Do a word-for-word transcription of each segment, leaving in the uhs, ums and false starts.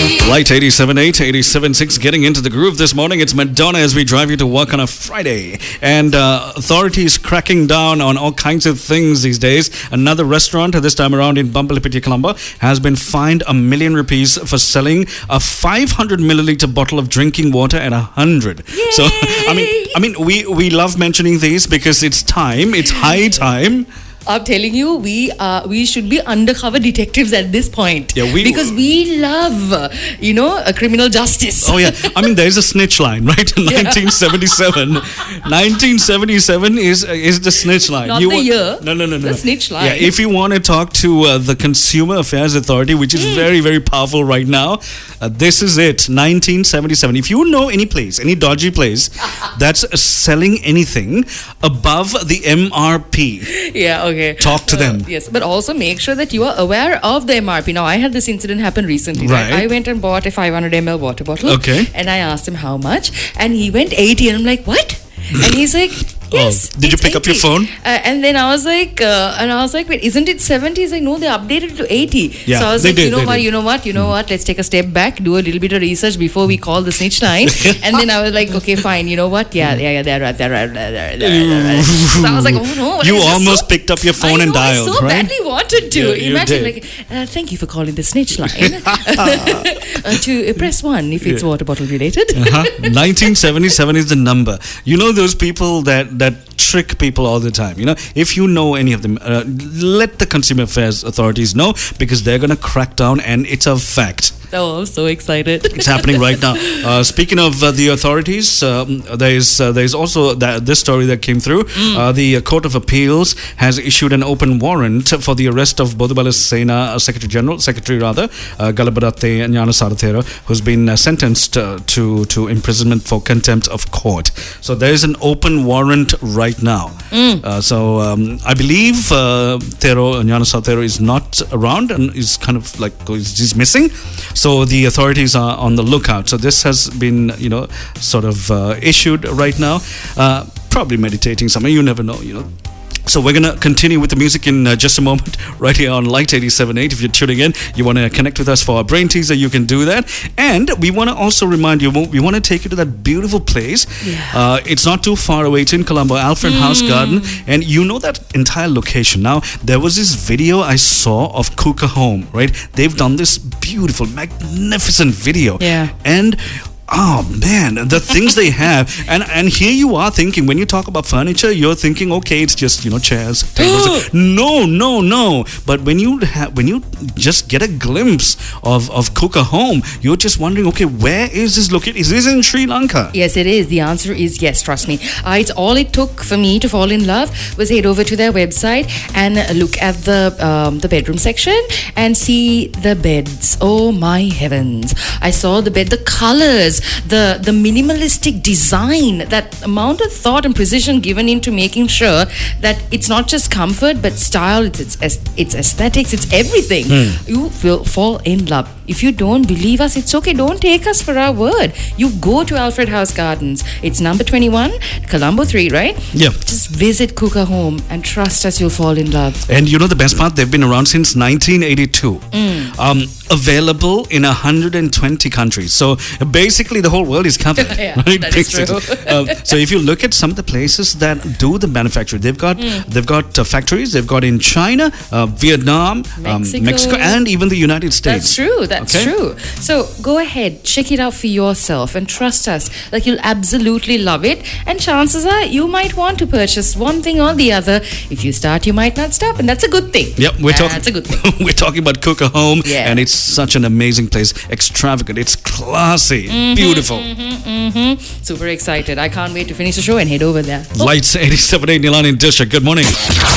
Light eighty-seven point eight, eighty-seven point six, getting into the groove this morning. It's Madonna as we drive you to work on a Friday. And uh, authorities cracking down on all kinds of things these days. Another restaurant, this time around in Bambalapitiya, Colombo, has been fined a million rupees for selling a five hundred milliliter bottle of drinking water at a hundred. So, I mean, I mean, we, we love mentioning these because it's time, it's high time. I'm telling you, we uh, we should be undercover detectives at this point. Yeah, we, because we love, uh, you know, a criminal justice. Oh yeah, I mean, there's a snitch line, right? nineteen seventy-seven. nineteen seventy-seven is is the snitch line. Not you the want, year. No, no, no, no. The snitch line. Yeah, if you want to talk to uh, the Consumer Affairs Authority, which is mm. very, very powerful right now, uh, this is it. nineteen seventy-seven. If you know any place, any dodgy place that's selling anything above the M R P, yeah, okay. Talk to them. Uh, yes, but also make sure that you are aware of the M R P. Now, I had this incident happen recently. Right. right? I went and bought a five hundred milliliter water bottle. Okay. And I asked him how much. And he went eighty. And I'm like, what? And he's like, yes. Oh. Did you pick eighty. up your phone? Uh, and then I was like, uh, and I was like, wait, isn't it seventy? He's like, no, they updated it to eighty. Yeah, so I was they like, did, you know they what, did. you know what, you know mm. what? Let's take a step back, do a little bit of research before we call the snitch line. And then I was like, okay, fine. You know what? Yeah, yeah, yeah, they're right, they're right, they're right, they're right. So I was like, oh no. You almost so, picked up your phone I and know, dialed, I so right? badly wanted to. Yeah, Imagine, did. like, uh, thank you for calling the snitch line. uh, to uh, press one if it's yeah. water bottle related. uh-huh. nineteen seventy-seven is the number. You know those people that, that trick people all the time. You know, if you know any of them, uh, let the Consumer Affairs authorities know because they're going to crack down and it's a fact. Oh, I'm so excited. It's happening right now. Uh, speaking of uh, the authorities, um, there is uh, there is also that, this story that came through. Mm. Uh, the Court of Appeals has issued an open warrant for the arrest of Bodhabala Sena Secretary General, Secretary rather, uh, Galabadatte Gnanasarathera, who's been uh, sentenced uh, to, to imprisonment for contempt of court. So there is an open warrant right now. Mm. Uh, so um, I believe uh, Thero, Gnanasarathera is not around and is kind of like, he's missing. So the authorities are on the lookout. So this has been, you know, sort of uh, issued right now. Uh, probably meditating somewhere. You never know, you know. So we're going to continue with the music in uh, just a moment right here on Light eighty-seven point eight. If you're tuning in, you want to connect with us for our brain teaser, you can do that. And we want to also remind you, we want to take you to that beautiful place. Yeah. Uh, it's not too far away. It's in Colombo, Alfred mm. House Garden. And you know that entire location. Now, there was this video I saw of Kuka Home, right? They've done this beautiful, magnificent video. Yeah. And oh man, the things they have, and and here you are thinking, when you talk about furniture, you're thinking, okay, it's just, you know, chairs, tables. no, no, no. But when you have, when you just get a glimpse of of Kuka Home, you're just wondering, okay, where is this located? Is this in Sri Lanka? Yes, it is. The answer is yes. Trust me. Uh, it's all it took for me to fall in love was head over to their website and look at the um, the bedroom section and see the beds. Oh my heavens! I saw the bed, the colors. The the minimalistic design, that amount of thought and precision given into making sure that it's not just comfort but style, it's it's, it's aesthetics, it's everything. Mm. You will fall in love. If you don't believe us, it's okay. Don't take us for our word. You go to Alfred House Gardens. It's number twenty-one, Colombo three, right? Yeah. Just visit Kuka Home and trust us, you'll fall in love. And you know the best part? They've been around since nineteen eighty-two. Mm. Um, available in one hundred twenty countries. So basically the whole world is covered. Yeah, right? that is true. um, so if you look at some of the places that do the manufacturing, they've got mm. they've got uh, factories. They've got in China, uh, Vietnam, Mexico. Um, Mexico, and even the United States. That's true. That's okay? true. So go ahead, check it out for yourself, and trust us. Like, you'll absolutely love it. And chances are you might want to purchase one thing or the other. If you start, you might not stop, and that's a good thing. Yep, we're talking. That's a good thing. We're talking about Kuka Home, yeah. and it's such an amazing place. Extravagant. It's classy. Mm-hmm, beautiful. Mm-hmm, mm-hmm. Super excited. I can't wait to finish the show and head over there. Oh. Lights eighty-seven point eight, Nilani and Disha. Good morning.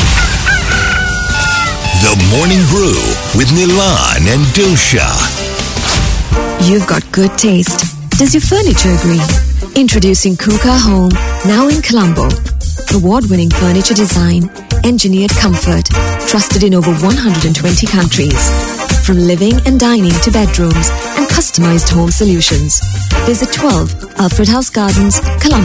The Morning Brew with Nilan and Dilsha. You've got good taste. Does your furniture agree? Introducing Kuka Home, now in Colombo. Award-winning furniture design, engineered comfort, trusted in over one hundred twenty countries. From living and dining to bedrooms and customized home solutions. Visit twelve Alfred House Gardens, Colombo.